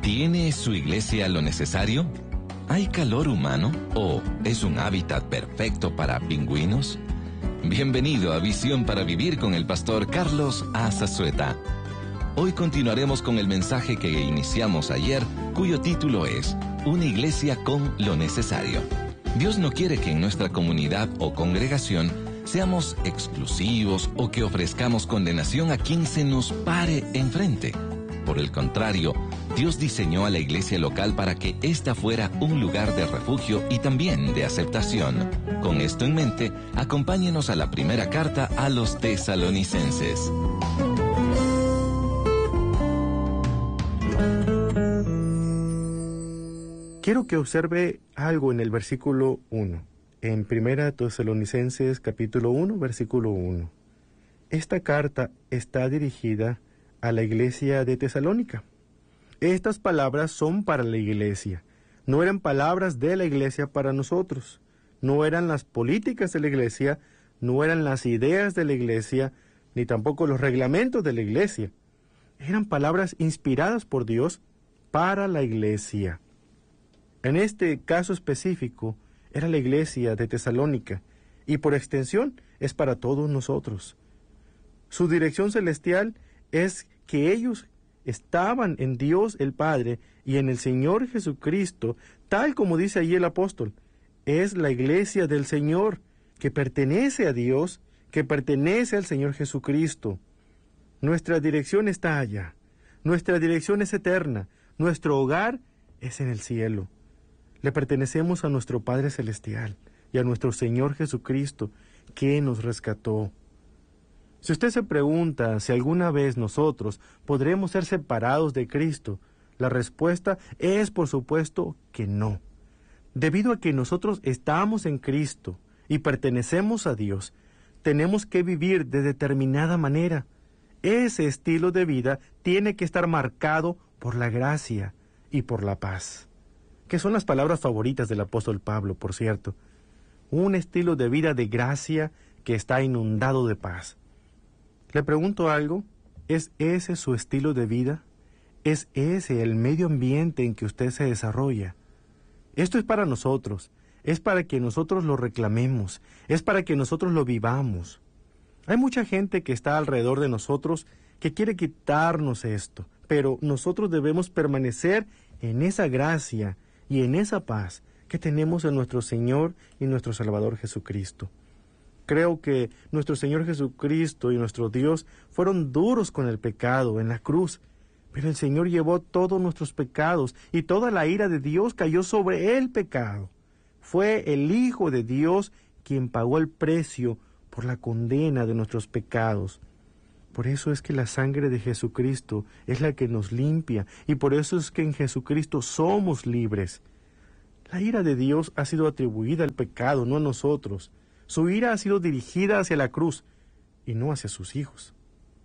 ¿Tiene su iglesia lo necesario? ¿Hay calor humano o es un hábitat perfecto para pingüinos? Bienvenido a Visión para Vivir con el pastor Carlos A. Zazueta. Hoy continuaremos con el mensaje que iniciamos ayer, cuyo título es Una iglesia con lo necesario. Dios no quiere que en nuestra comunidad o congregación seamos exclusivos o que ofrezcamos condenación a quien se nos pare enfrente. Por el contrario, Dios diseñó a la iglesia local para que ésta fuera un lugar de refugio y también de aceptación. Con esto en mente, acompáñenos a la primera carta a los tesalonicenses. Quiero que observe algo en el versículo 1, en 1 Tesalonicenses capítulo 1, versículo 1. Esta carta está dirigida a la iglesia de Tesalónica. Estas palabras son para la iglesia. No eran palabras de la iglesia para nosotros. No eran las políticas de la iglesia, no eran las ideas de la iglesia, ni tampoco los reglamentos de la iglesia. Eran palabras inspiradas por Dios para la iglesia. En este caso específico, era la iglesia de Tesalónica, y por extensión es para todos nosotros. Su dirección celestial es que ellos estaban en Dios el Padre y en el Señor Jesucristo, tal como dice allí el apóstol. Es la iglesia del Señor, que pertenece a Dios, que pertenece al Señor Jesucristo. Nuestra dirección está allá. Nuestra dirección es eterna. Nuestro hogar es en el cielo. Le pertenecemos a nuestro Padre Celestial y a nuestro Señor Jesucristo, que nos rescató. Si usted se pregunta si alguna vez nosotros podremos ser separados de Cristo, la respuesta es, por supuesto, que no. Debido a que nosotros estamos en Cristo y pertenecemos a Dios, tenemos que vivir de determinada manera. Ese estilo de vida tiene que estar marcado por la gracia y por la paz, que son las palabras favoritas del apóstol Pablo, por cierto. Un estilo de vida de gracia que está inundado de paz. Le pregunto algo, ¿es ese su estilo de vida? ¿Es ese el medio ambiente en que usted se desarrolla? Esto es para nosotros, es para que nosotros lo reclamemos, es para que nosotros lo vivamos. Hay mucha gente que está alrededor de nosotros que quiere quitarnos esto, pero nosotros debemos permanecer en esa gracia y en esa paz que tenemos en nuestro Señor y nuestro Salvador Jesucristo. Creo que nuestro Señor Jesucristo y nuestro Dios fueron duros con el pecado en la cruz, pero el Señor llevó todos nuestros pecados y toda la ira de Dios cayó sobre el pecado. Fue el Hijo de Dios quien pagó el precio por la condena de nuestros pecados. Por eso es que la sangre de Jesucristo es la que nos limpia, y por eso es que en Jesucristo somos libres. La ira de Dios ha sido atribuida al pecado, no a nosotros. Su ira ha sido dirigida hacia la cruz y no hacia sus hijos.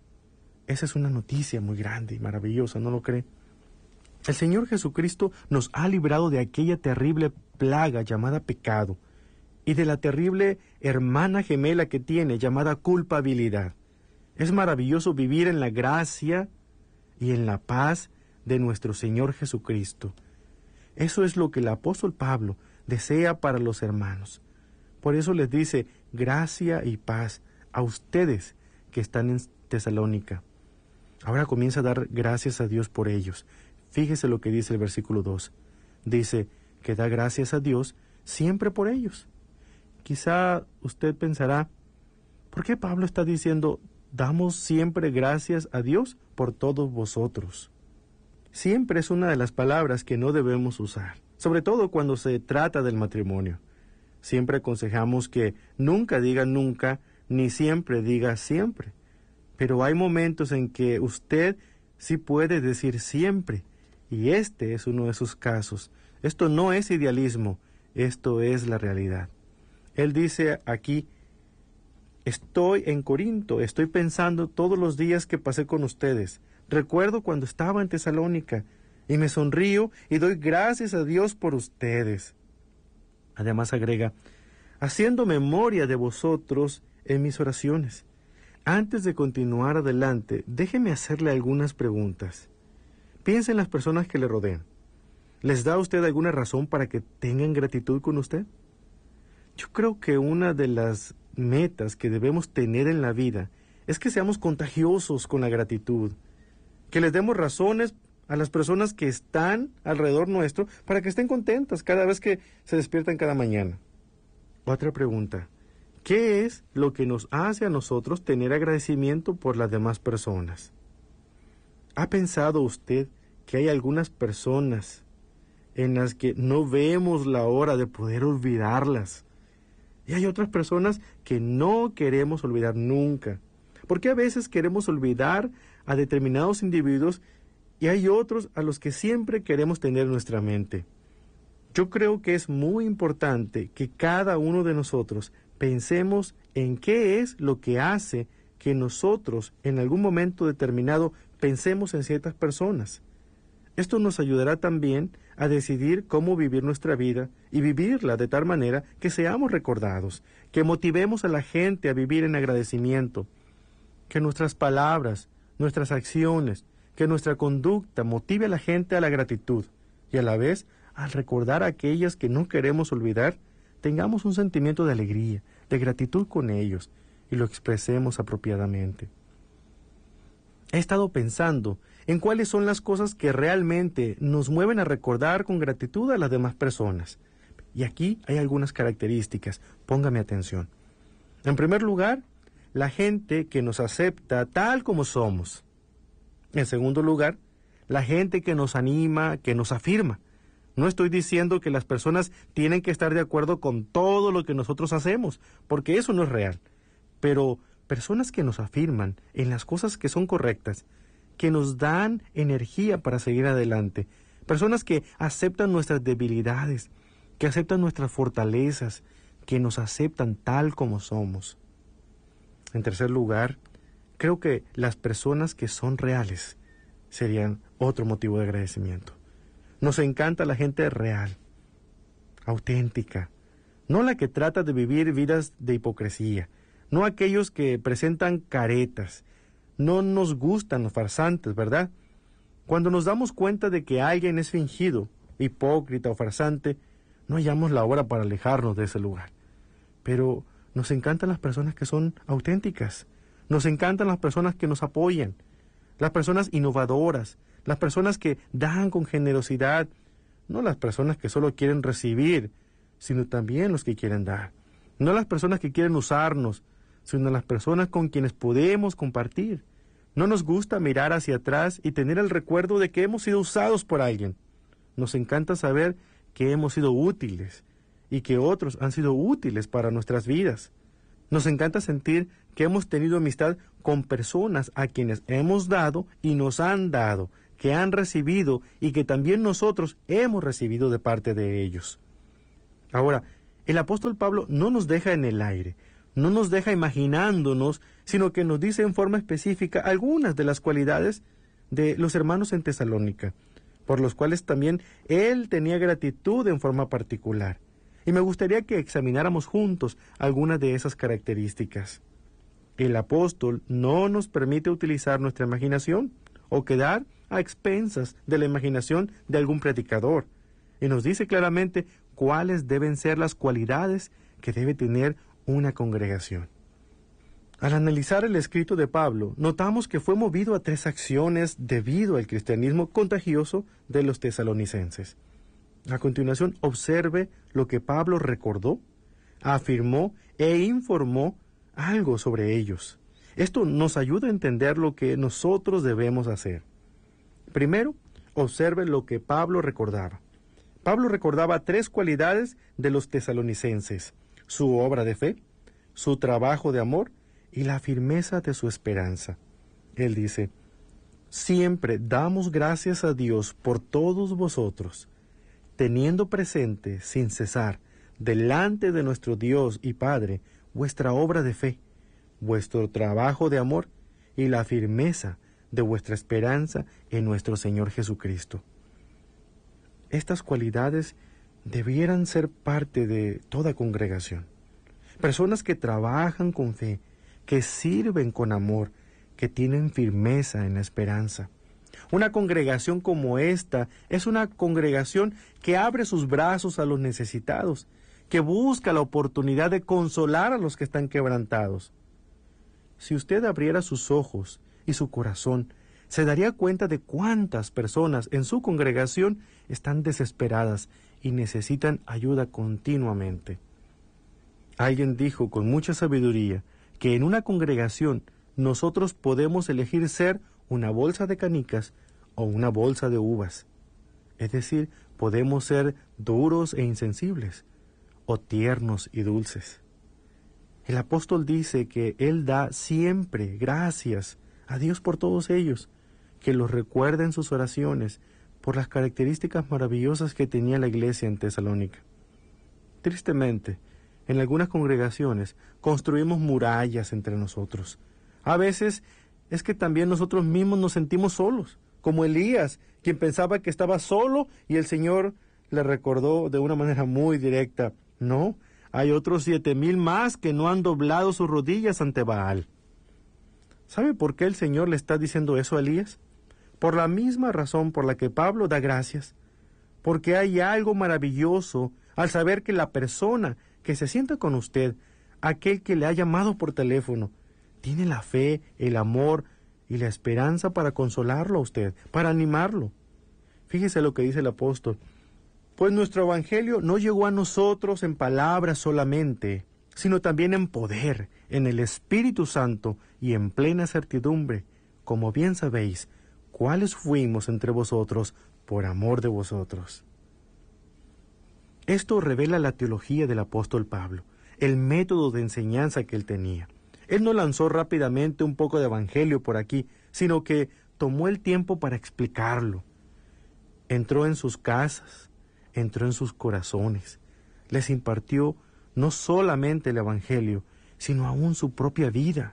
Esa es una noticia muy grande y maravillosa, ¿no lo cree? El Señor Jesucristo nos ha librado de aquella terrible plaga llamada pecado y de la terrible hermana gemela que tiene llamada culpabilidad. Es maravilloso vivir en la gracia y en la paz de nuestro Señor Jesucristo. Eso es lo que el apóstol Pablo desea para los hermanos. Por eso les dice, gracia y paz a ustedes que están en Tesalónica. Ahora comienza a dar gracias a Dios por ellos. Fíjese lo que dice el versículo 2. Dice que da gracias a Dios siempre por ellos. Quizá usted pensará, ¿por qué Pablo está diciendo, damos siempre gracias a Dios por todos vosotros? Siempre es una de las palabras que no debemos usar, sobre todo cuando se trata del matrimonio. Siempre aconsejamos que nunca diga nunca, ni siempre diga siempre. Pero hay momentos en que usted sí puede decir siempre, y este es uno de esos casos. Esto no es idealismo, esto es la realidad. Él dice aquí, estoy en Corinto, estoy pensando todos los días que pasé con ustedes. Recuerdo cuando estaba en Tesalónica, y me sonrío y doy gracias a Dios por ustedes. Además agrega, haciendo memoria de vosotros en mis oraciones. Antes de continuar adelante, déjeme hacerle algunas preguntas. Piense en las personas que le rodean. ¿Les da a usted alguna razón para que tengan gratitud con usted? Yo creo que una de las metas que debemos tener en la vida es que seamos contagiosos con la gratitud, que les demos razones a las personas que están alrededor nuestro para que estén contentas cada vez que se despiertan cada mañana. Otra pregunta: ¿qué es lo que nos hace a nosotros tener agradecimiento por las demás personas? ¿Ha pensado usted que hay algunas personas en las que no vemos la hora de poder olvidarlas? Y hay otras personas que no queremos olvidar nunca. Porque a veces queremos olvidar a determinados individuos y hay otros a los que siempre queremos tener en nuestra mente. Yo creo que es muy importante que cada uno de nosotros pensemos en qué es lo que hace que nosotros en algún momento determinado pensemos en ciertas personas. Esto nos ayudará también a decidir cómo vivir nuestra vida y vivirla de tal manera que seamos recordados, que motivemos a la gente a vivir en agradecimiento, que nuestras palabras, nuestras acciones, que nuestra conducta motive a la gente a la gratitud y a la vez, al recordar a aquellas que no queremos olvidar, tengamos un sentimiento de alegría, de gratitud con ellos y lo expresemos apropiadamente. He estado pensando en cuáles son las cosas que realmente nos mueven a recordar con gratitud a las demás personas. Y aquí hay algunas características, póngame atención. En primer lugar, la gente que nos acepta tal como somos. En segundo lugar, la gente que nos anima, que nos afirma. No estoy diciendo que las personas tienen que estar de acuerdo con todo lo que nosotros hacemos, porque eso no es real. Pero personas que nos afirman en las cosas que son correctas, que nos dan energía para seguir adelante. Personas que aceptan nuestras debilidades, que aceptan nuestras fortalezas, que nos aceptan tal como somos. En tercer lugar, creo que las personas que son reales serían otro motivo de agradecimiento. Nos encanta la gente real, auténtica, no la que trata de vivir vidas de hipocresía, no aquellos que presentan caretas. No nos gustan los farsantes, ¿verdad? Cuando nos damos cuenta de que alguien es fingido, hipócrita o farsante, no hallamos la hora para alejarnos de ese lugar. Pero nos encantan las personas que son auténticas, nos encantan las personas que nos apoyan, las personas innovadoras, las personas que dan con generosidad, no las personas que solo quieren recibir, sino también los que quieren dar, no las personas que quieren usarnos, sino las personas con quienes podemos compartir. No nos gusta mirar hacia atrás y tener el recuerdo de que hemos sido usados por alguien. Nos encanta saber que hemos sido útiles y que otros han sido útiles para nuestras vidas. Nos encanta sentir que hemos tenido amistad con personas a quienes hemos dado y nos han dado, que han recibido y que también nosotros hemos recibido de parte de ellos. Ahora, el apóstol Pablo no nos deja en el aire, no nos deja imaginándonos, sino que nos dice en forma específica algunas de las cualidades de los hermanos en Tesalónica, por los cuales también él tenía gratitud en forma particular. Y me gustaría que examináramos juntos algunas de esas características. El apóstol no nos permite utilizar nuestra imaginación o quedar a expensas de la imaginación de algún predicador, y nos dice claramente cuáles deben ser las cualidades que debe tener una congregación. Al analizar el escrito de Pablo, notamos que fue movido a 3 acciones debido al cristianismo contagioso de los tesalonicenses. A continuación, observe lo que Pablo recordó, afirmó e informó algo sobre ellos. Esto nos ayuda a entender lo que nosotros debemos hacer. Primero, observe lo que Pablo recordaba. Pablo recordaba 3 cualidades de los tesalonicenses: su obra de fe, su trabajo de amor y la firmeza de su esperanza. Él dice: siempre damos gracias a Dios por todos vosotros, teniendo presente sin cesar delante de nuestro Dios y Padre vuestra obra de fe, vuestro trabajo de amor y la firmeza de vuestra esperanza en nuestro Señor Jesucristo. Estas cualidades debieran ser parte de toda congregación. Personas que trabajan con fe, que sirven con amor, que tienen firmeza en la esperanza. Una congregación como esta es una congregación que abre sus brazos a los necesitados, que busca la oportunidad de consolar a los que están quebrantados. Si usted abriera sus ojos y su corazón, se daría cuenta de cuántas personas en su congregación están desesperadas y necesitan ayuda continuamente. Alguien dijo con mucha sabiduría que en una congregación nosotros podemos elegir ser una bolsa de canicas o una bolsa de uvas. Es decir, podemos ser duros e insensibles o tiernos y dulces. El apóstol dice que él da siempre gracias a Dios por todos ellos, que los recuerda en sus oraciones por las características maravillosas que tenía la iglesia en Tesalónica. Tristemente, en algunas congregaciones construimos murallas entre nosotros. A veces es que también nosotros mismos nos sentimos solos, como Elías, quien pensaba que estaba solo y el Señor le recordó de una manera muy directa: no, hay otros 7,000 más que no han doblado sus rodillas ante Baal. ¿Sabe por qué el Señor le está diciendo eso a Elías? Por la misma razón por la que Pablo da gracias, porque hay algo maravilloso al saber que la persona que se sienta con usted, aquel que le ha llamado por teléfono, tiene la fe, el amor y la esperanza para consolarlo a usted, para animarlo. Fíjese lo que dice el apóstol: pues nuestro evangelio no llegó a nosotros en palabras solamente, sino también en poder, en el Espíritu Santo y en plena certidumbre, como bien sabéis, cuáles fuimos entre vosotros por amor de vosotros. Esto revela la teología del apóstol Pablo, el método de enseñanza que él tenía. Él no lanzó rápidamente un poco de evangelio por aquí, sino que tomó el tiempo para explicarlo. Entró en sus casas, entró en sus corazones, les impartió no solamente el evangelio, sino aún su propia vida.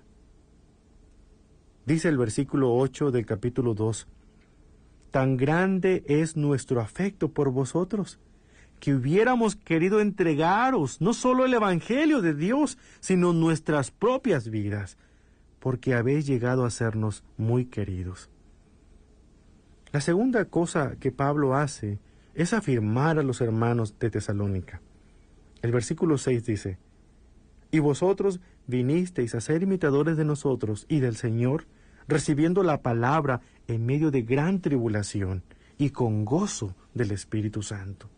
Dice el versículo 8 del capítulo 2, tan grande es nuestro afecto por vosotros, que hubiéramos querido entregaros no solo el evangelio de Dios, sino nuestras propias vidas, porque habéis llegado a sernos muy queridos. La segunda cosa que Pablo hace es afirmar a los hermanos de Tesalónica. El versículo 6 dice: y vosotros vinisteis a ser imitadores de nosotros y del Señor, recibiendo la palabra en medio de gran tribulación y con gozo del Espíritu Santo.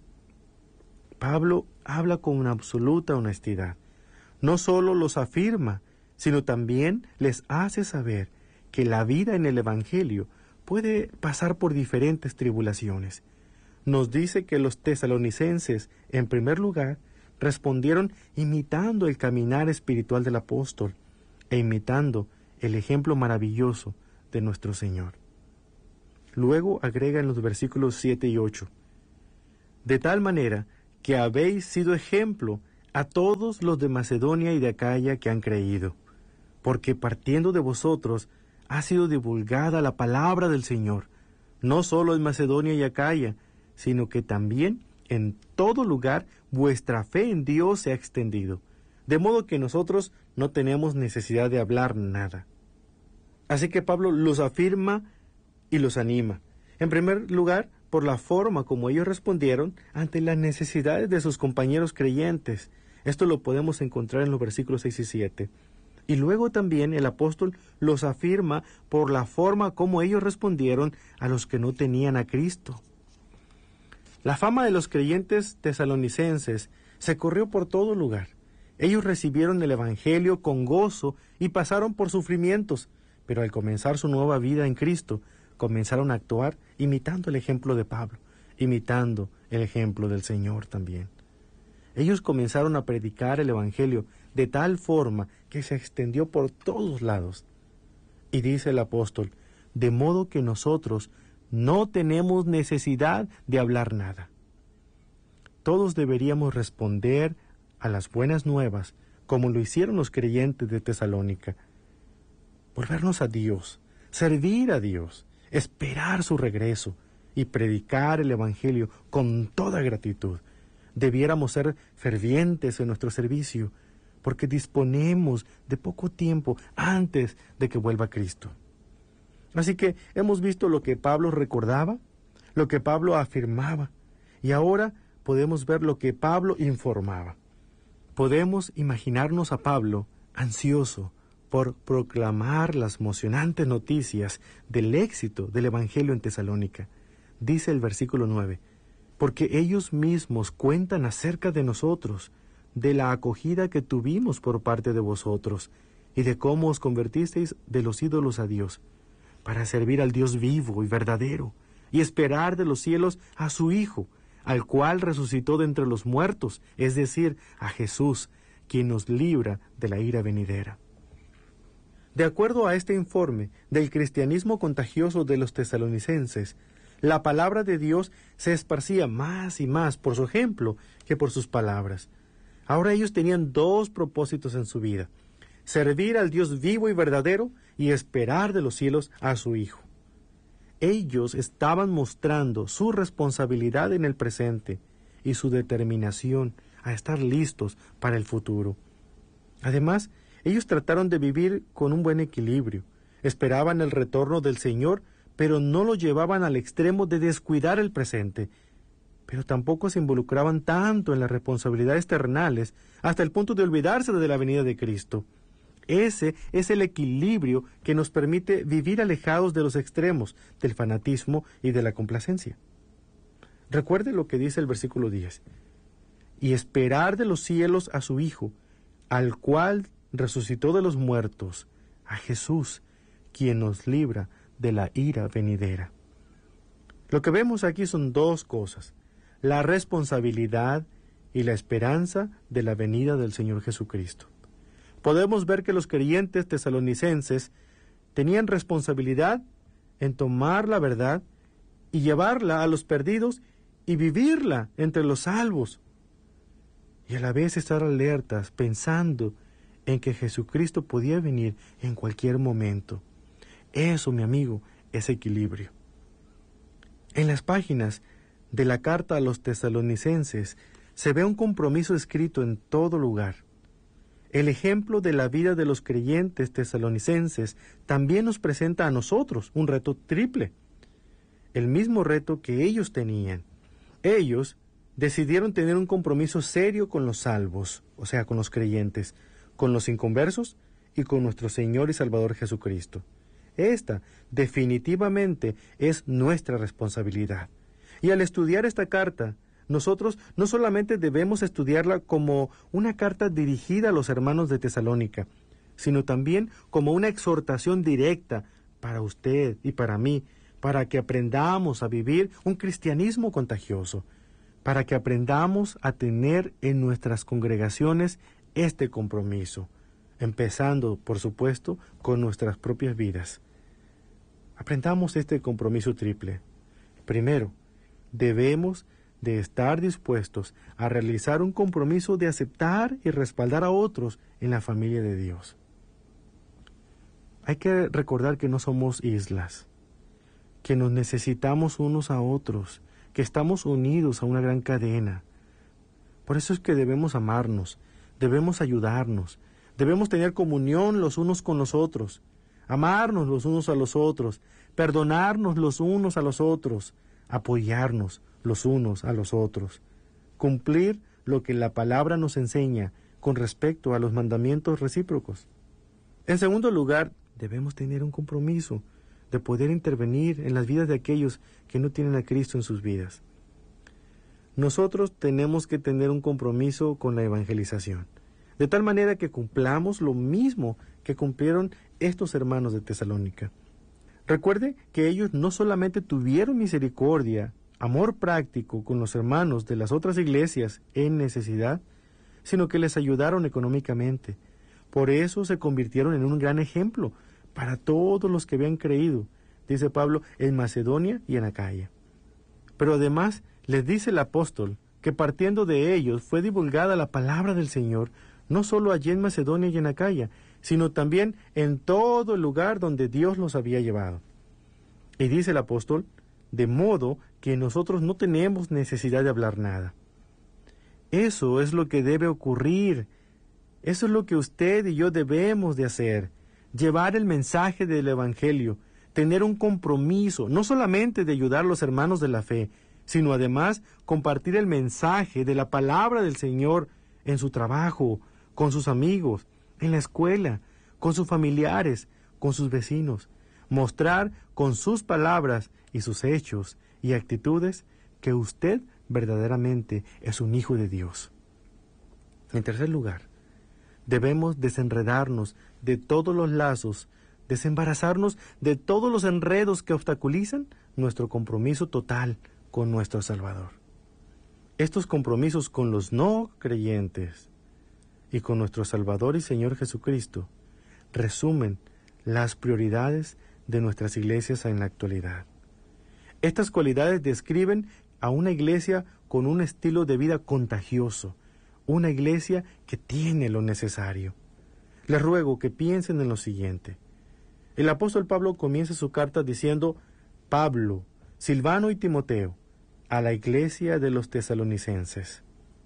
Pablo habla con una absoluta honestidad. No solo los afirma, sino también les hace saber que la vida en el Evangelio puede pasar por diferentes tribulaciones. Nos dice que los tesalonicenses, en primer lugar, respondieron imitando el caminar espiritual del apóstol e imitando el ejemplo maravilloso de nuestro Señor. Luego agrega en los versículos 7 y 8, de tal manera que habéis sido ejemplo a todos los de Macedonia y de Acaya que han creído, porque partiendo de vosotros ha sido divulgada la palabra del Señor, no solo en Macedonia y Acaya, sino que también en todo lugar vuestra fe en Dios se ha extendido, de modo que nosotros no tenemos necesidad de hablar nada. Así que Pablo los afirma y los anima. En primer lugar, por la forma como ellos respondieron ante las necesidades de sus compañeros creyentes. Esto lo podemos encontrar en los versículos 6 y 7. Y luego también el apóstol los afirma por la forma como ellos respondieron a los que no tenían a Cristo. La fama de los creyentes tesalonicenses se corrió por todo lugar. Ellos recibieron el evangelio con gozo y pasaron por sufrimientos, pero al comenzar su nueva vida en Cristo, comenzaron a actuar imitando el ejemplo de Pablo, imitando el ejemplo del Señor también. Ellos comenzaron a predicar el evangelio de tal forma que se extendió por todos lados. Y dice el apóstol, de modo que nosotros no tenemos necesidad de hablar nada. Todos deberíamos responder a las buenas nuevas, como lo hicieron los creyentes de Tesalónica. Volvernos a Dios, servir a Dios, esperar su regreso y predicar el evangelio con toda gratitud. Debiéramos ser fervientes en nuestro servicio, porque disponemos de poco tiempo antes de que vuelva Cristo. Así que hemos visto lo que Pablo recordaba, lo que Pablo afirmaba, y ahora podemos ver lo que Pablo informaba. Podemos imaginarnos a Pablo ansioso por proclamar las emocionantes noticias del éxito del Evangelio en Tesalónica. Dice el versículo 9, porque ellos mismos cuentan acerca de nosotros, de la acogida que tuvimos por parte de vosotros, y de cómo os convertisteis de los ídolos a Dios, para servir al Dios vivo y verdadero, y esperar de los cielos a su Hijo, al cual resucitó de entre los muertos, es decir, a Jesús, quien nos libra de la ira venidera. De acuerdo a este informe del cristianismo contagioso de los tesalonicenses, la palabra de Dios se esparcía más y más por su ejemplo que por sus palabras. Ahora ellos tenían dos propósitos en su vida: servir al Dios vivo y verdadero y esperar de los cielos a su Hijo. Ellos estaban mostrando su responsabilidad en el presente y su determinación a estar listos para el futuro. Además, ellos trataron de vivir con un buen equilibrio. Esperaban el retorno del Señor, pero no lo llevaban al extremo de descuidar el presente. Pero tampoco se involucraban tanto en las responsabilidades terrenales hasta el punto de olvidarse de la venida de Cristo. Ese es el equilibrio que nos permite vivir alejados de los extremos, del fanatismo y de la complacencia. Recuerde lo que dice el versículo 10. Y esperar de los cielos a su Hijo, al cual resucitó de los muertos, a Jesús, quien nos libra de la ira venidera. Lo que vemos aquí son dos cosas: la responsabilidad y la esperanza de la venida del Señor Jesucristo. Podemos ver que los creyentes tesalonicenses tenían responsabilidad en tomar la verdad y llevarla a los perdidos y vivirla entre los salvos, y a la vez estar alertas pensando en que Jesucristo podía venir en cualquier momento. Eso, mi amigo, es equilibrio. En las páginas de la carta a los tesalonicenses se ve un compromiso escrito en todo lugar. El ejemplo de la vida de los creyentes tesalonicenses también nos presenta a nosotros un reto triple, el mismo reto que ellos tenían. Ellos decidieron tener un compromiso serio con los salvos, o sea, con los creyentes, con los inconversos y con nuestro Señor y Salvador Jesucristo. Esta definitivamente es nuestra responsabilidad. Y al estudiar esta carta, nosotros no solamente debemos estudiarla como una carta dirigida a los hermanos de Tesalónica, sino también como una exhortación directa para usted y para mí, para que aprendamos a vivir un cristianismo contagioso, para que aprendamos a tener en nuestras congregaciones este compromiso, empezando, por supuesto, con nuestras propias vidas. Aprendamos este compromiso triple. Primero, debemos de estar dispuestos a realizar un compromiso de aceptar y respaldar a otros en la familia de Dios. Hay que recordar que no somos islas, que nos necesitamos unos a otros, que estamos unidos a una gran cadena. Por eso es que debemos amarnos, debemos ayudarnos, debemos tener comunión los unos con los otros, amarnos los unos a los otros, perdonarnos los unos a los otros, apoyarnos los unos a los otros, cumplir lo que la palabra nos enseña con respecto a los mandamientos recíprocos. En segundo lugar, debemos tener un compromiso de poder intervenir en las vidas de aquellos que no tienen a Cristo en sus vidas. Nosotros tenemos que tener un compromiso con la evangelización, de tal manera que cumplamos lo mismo que cumplieron estos hermanos de Tesalónica. Recuerde que ellos no solamente tuvieron misericordia, amor práctico con los hermanos de las otras iglesias en necesidad, sino que les ayudaron económicamente. Por eso se convirtieron en un gran ejemplo para todos los que habían creído, dice Pablo, en Macedonia y en Acaya. Pero además les dice el apóstol que partiendo de ellos fue divulgada la palabra del Señor, no solo allí en Macedonia y en Acaya, sino también en todo el lugar donde Dios los había llevado. Y dice el apóstol, de modo que nosotros no tenemos necesidad de hablar nada. Eso es lo que debe ocurrir. Eso es lo que usted y yo debemos de hacer. Llevar el mensaje del Evangelio, tener un compromiso, no solamente de ayudar a los hermanos de la fe, sino además compartir el mensaje de la palabra del Señor en su trabajo, con sus amigos, en la escuela, con sus familiares, con sus vecinos. Mostrar con sus palabras y sus hechos y actitudes que usted verdaderamente es un hijo de Dios. En tercer lugar, debemos desenredarnos de todos los lazos, desembarazarnos de todos los enredos que obstaculizan nuestro compromiso total con nuestro Salvador. Estos compromisos con los no creyentes y con nuestro Salvador y Señor Jesucristo resumen las prioridades de nuestras iglesias en la actualidad. Estas cualidades describen a una iglesia con un estilo de vida contagioso, una iglesia que tiene lo necesario. Les ruego que piensen en lo siguiente. El apóstol Pablo comienza su carta diciendo: Pablo, Silvano y Timoteo, a la iglesia de los tesalonicenses.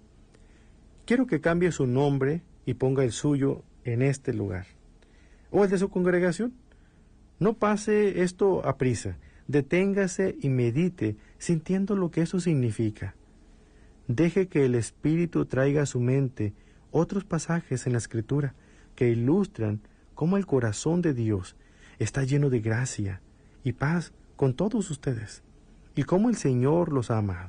Quiero que cambie su nombre y ponga el suyo en este lugar, o el de su congregación. No pase esto a prisa, deténgase y medite sintiendo lo que eso significa. Deje que el Espíritu traiga a su mente otros pasajes en la Escritura que ilustran cómo el corazón de Dios está lleno de gracia y paz con todos ustedes, y cómo el Señor los ha amado.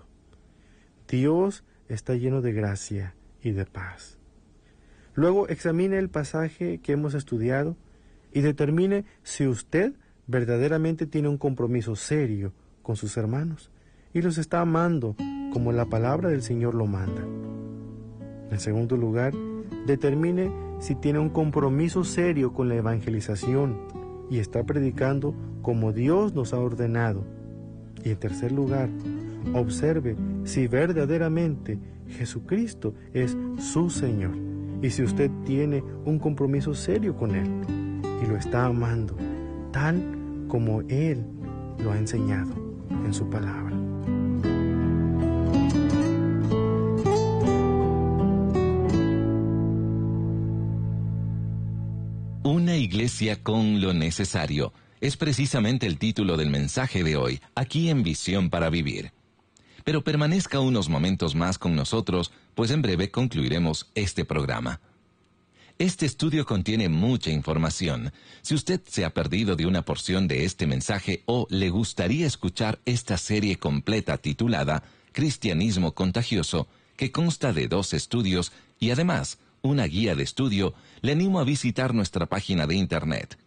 Dios está lleno de gracia y de paz. Luego examine el pasaje que hemos estudiado y determine si usted verdaderamente tiene un compromiso serio con sus hermanos y los está amando como la palabra del Señor lo manda. En segundo lugar, determine si tiene un compromiso serio con la evangelización y está predicando como Dios nos ha ordenado. Y en tercer lugar, observe si verdaderamente Jesucristo es su Señor y si usted tiene un compromiso serio con Él y lo está amando tal como Él lo ha enseñado en su palabra. Una iglesia con lo necesario es precisamente el título del mensaje de hoy, aquí en Visión para Vivir. Pero permanezca unos momentos más con nosotros, pues en breve concluiremos este programa. Este estudio contiene mucha información. Si usted se ha perdido de una porción de este mensaje o le gustaría escuchar esta serie completa titulada Cristianismo Contagioso, que consta de 2 estudios y además una guía de estudio, le animo a visitar nuestra página de internet,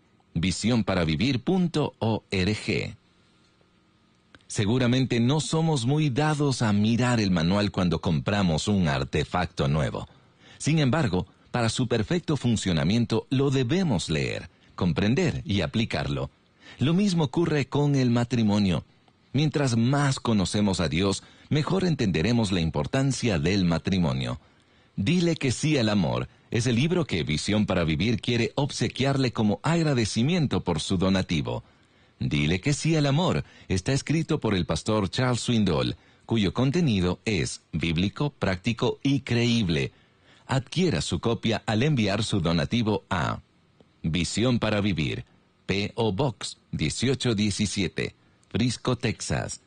visionparavivir.org. Seguramente no somos muy dados a mirar el manual cuando compramos un artefacto nuevo. Sin embargo, para su perfecto funcionamiento lo debemos leer, comprender y aplicarlo. Lo mismo ocurre con el matrimonio. Mientras más conocemos a Dios, mejor entenderemos la importancia del matrimonio. Dile que sí al amor es el libro que Visión para Vivir quiere obsequiarle como agradecimiento por su donativo. Dile que sí al amor está escrito por el pastor Charles Swindoll, cuyo contenido es bíblico, práctico y creíble. Adquiera su copia al enviar su donativo a Visión para Vivir, P.O. Box 1817, Frisco, Texas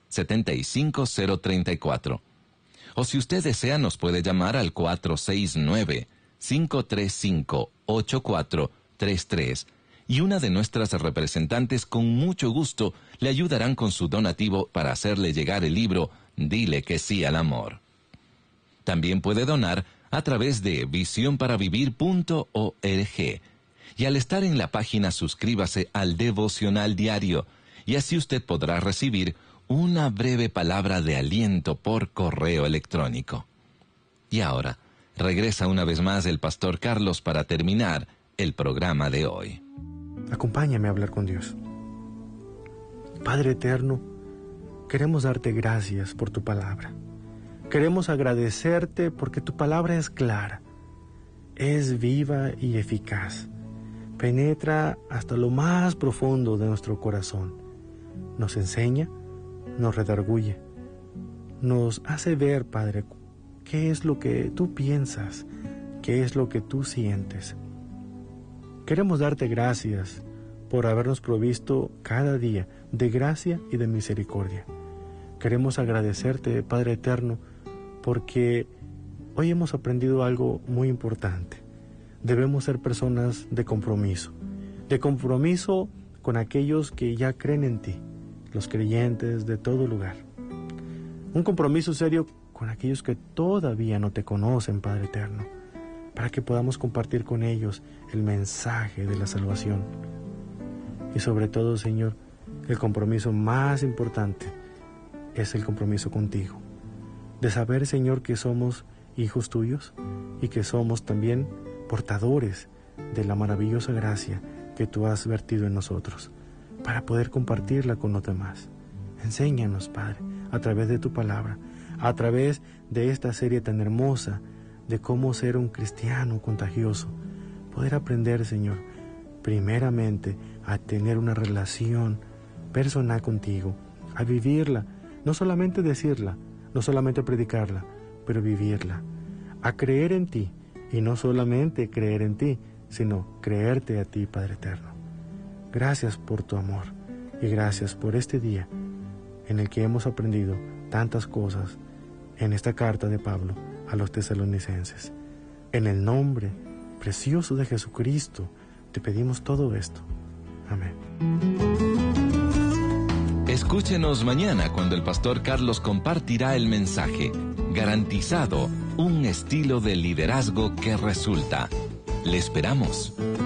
75034. O si usted desea, nos puede llamar al 469-535-8433 y una de nuestras representantes con mucho gusto le ayudarán con su donativo para hacerle llegar el libro Dile que sí al amor. También puede donar a través de visionparavivir.org y al estar en la página suscríbase al devocional diario y así usted podrá recibir una breve palabra de aliento por correo electrónico. Y ahora, regresa una vez más el pastor Carlos para terminar el programa de hoy. Acompáñame a hablar con Dios. Padre eterno, queremos darte gracias por tu palabra. Queremos agradecerte porque tu palabra es clara, es viva y eficaz. Penetra hasta lo más profundo de nuestro corazón. Nos enseña, nos redarguye, nos hace ver, Padre, qué es lo que tú piensas, qué es lo que tú sientes. Queremos darte gracias por habernos provisto cada día de gracia y de misericordia. Queremos agradecerte, Padre eterno, porque hoy hemos aprendido algo muy importante. Debemos ser personas de compromiso con aquellos que ya creen en ti, los creyentes de todo lugar. Un compromiso serio con aquellos que todavía no te conocen, Padre eterno, para que podamos compartir con ellos el mensaje de la salvación. Y sobre todo, Señor, el compromiso más importante es el compromiso contigo, de saber, Señor, que somos hijos tuyos y que somos también portadores de la maravillosa gracia que tú has vertido en nosotros, para poder compartirla con los demás. Enséñanos, Padre, a través de tu palabra, a través de esta serie tan hermosa de cómo ser un cristiano contagioso, poder aprender, Señor, primeramente a tener una relación personal contigo, a vivirla, no solamente decirla, no solamente predicarla, pero vivirla, a creer en ti, y no solamente creer en ti, sino creerte a ti, Padre eterno. Gracias por tu amor y gracias por este día en el que hemos aprendido tantas cosas en esta carta de Pablo a los tesalonicenses. En el nombre precioso de Jesucristo te pedimos todo esto. Amén. Escúchenos mañana cuando el pastor Carlos compartirá el mensaje, garantizado, un estilo de liderazgo que resulta. Le esperamos.